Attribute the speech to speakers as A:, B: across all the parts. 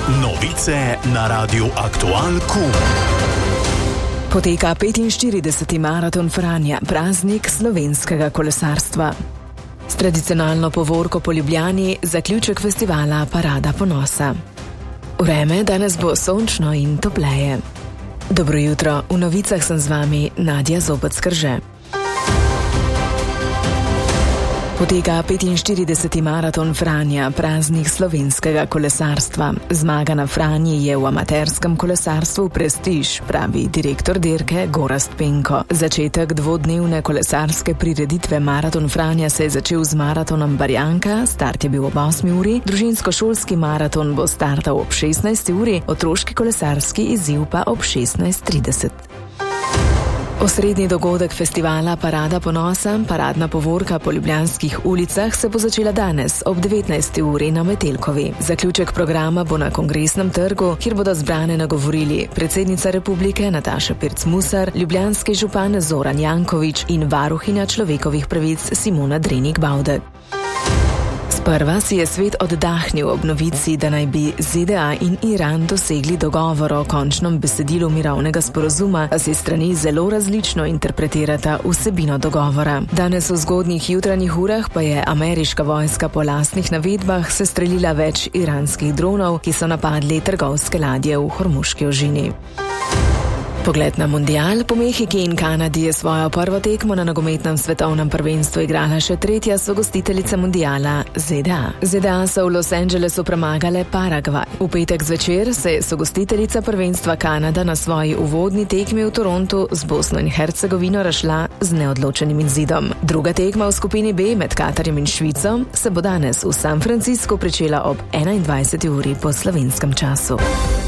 A: Novice na Radiu Aktual Q.
B: Poteka 45. maraton Franja, praznik slovenskega kolesarstva. S tradicionalno povorko po Ljubljani zaključek festivala Parada ponosa. Vreme danes bo sončno in topleje. Dobro jutro, v novicah sem z vami Nadja Zobec-Krže. Poteka 45. maraton Franja, praznik slovenskega kolesarstva. Zmaga na Franji je v amaterskem kolesarstvu prestiž, pravi direktor dirke Gorazd Penko. Začetek dvodnevne kolesarske prireditve Maraton Franja se je začel z maratonom Barjanka, start je bil ob 8. uri, družinsko-šolski maraton bo startal ob 16. uri, otroški kolesarski izziv pa ob 16:30. Osrednji dogodek festivala Parada ponosa, paradna povorka po ljubljanskih ulicah, se bo začela danes ob 19. uri na Metelkovi. Zaključek programa bo na Kongresnem trgu, kjer bodo zbrane nagovorili predsednica republike Nataša Pirc-Musar, ljubljanski župan Zoran Janković in varuhinja človekovih pravic Simona Drenik-Bavdek. Sprva si je svet oddahnil ob novici, da naj bi ZDA in Iran dosegli dogovor o končnem besedilu mirovnega sporazuma, a si strani zelo različno interpretirata vsebino dogovora. Danes v zgodnjih jutranjih urah pa je ameriška vojska po lastnih navedbah sestrelila več iranskih dronov, ki so napadli trgovske ladje v Hormuški ožini. Pogled na mundial. Po Mehiki in Kanadi je svojo prvo tekmo na nogometnem svetovnem prvenstvu igrala še tretja sogostiteljica mundiala ZDA. ZDA so v Los Angelesu premagale Paragvaj. V petek zvečer se je sogostiteljica prvenstva Kanada na svoji uvodni tekmi v Torontu z Bosno in Hercegovino razšla z neodločenim izidom. Druga tekma v skupini B med Katarjem in Švico se bo danes v San Franciscu pričela ob 21. uri po slovenskem času.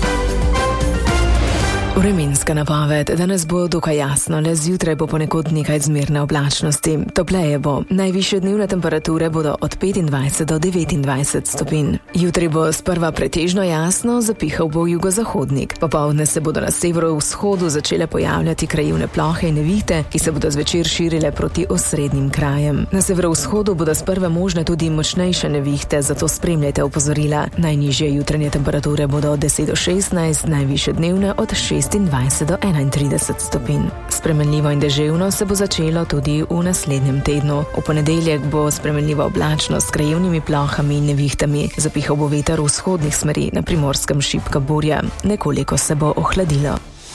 B: Vremenska napoved. Danes bo dokaj jasno, le zjutraj bo ponekod nekaj zmerne oblačnosti. Topleje bo. Najvišje dnevne temperature bodo od 25 do 29 stopinj. Jutri bo sprva pretežno jasno, zapihal bo jugozahodnik. Popoldne se bodo na severovzhodu začele pojavljati krajevne plohe in nevihte, ki se bodo zvečer širile proti osrednjim krajem. Na severovzhodu bodo sprva možne tudi močnejše nevihte, zato spremljajte opozorila. Najnižje jutranje temperature bodo od 10 do 16, najvišje dnevne od 26 do 31 stopinj. Spremenljivo in deževno se bo začelo tudi v naslednjem tednu. V ponedeljek bo spremenljiva oblačnost s krajevnimi plohami in nevihtami. Zapihal bo veter v vzhodnih smeri, na Primorskem šibka burja. Nekoliko se bo ohladilo.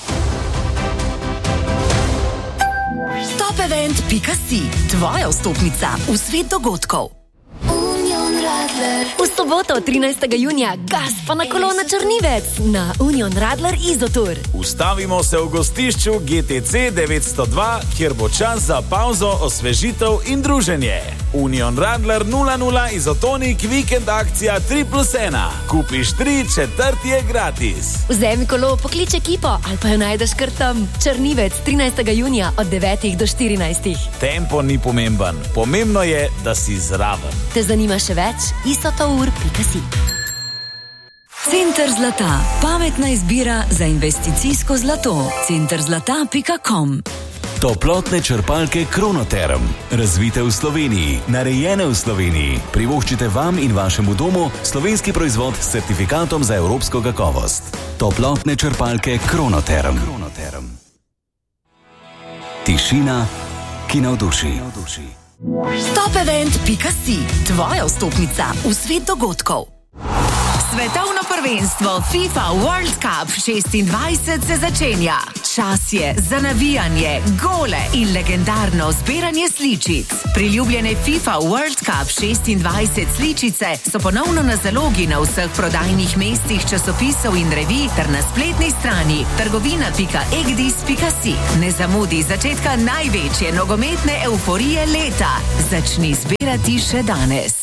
C: Topevent.si, tvoja vstopnica v svet dogodkov. V soboto 13. junija gas pa na kolo na Črnivec na Union Radler Izotur.
D: Ustavimo se v gostišču GTC 902, kjer bo čas za pauzo, osvežitev in druženje. Union Radler 00 Izotonik vikend akcija 3+1. Kupiš 3, četrti je gratis.
C: Vzemi kolo, poklič ekipo ali pa jo najdeš kar tam. Črnivec 13. junija od 9 do 14.
D: Tempo ni pomemben, pomembno je, da si zraven.
C: Te zanima še več? isotour.si.
E: Center zlata. Pametna izbira za investicijsko zlato. centerzlata.com.
A: Toplotne črpalke Kronoterm. Razvite v Sloveniji, narejene v Sloveniji. Privoščite vam in vašemu domu slovenski proizvod s certifikatom za evropsko kakovost. Toplotne črpalke Kronoterm. Tišina, ki navduši.
C: Topevent.si, tvoja vstopnica v svet dogodkov. Svetovno prvenstvo FIFA World Cup 26 se začenja. Čas je za navijanje, gole in legendarno zbiranje sličic. Priljubljene FIFA World Cup 26 sličice so ponovno na zalogi na vseh prodajnih mestih časopisov in revij ter na spletni strani trgovina.egdis.si. Ne zamudi začetka največje nogometne euforije leta. Začni zbirati še danes.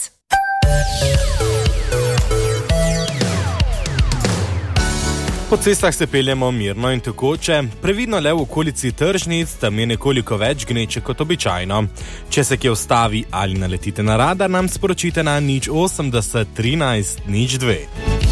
F: Po cestah se peljemo mirno in tekoče, previdno le v okolici tržnic, tam je nekoliko več gneče kot običajno. Če se kje ustavi ali naletite na radar, nam sporočite na 080 13 02.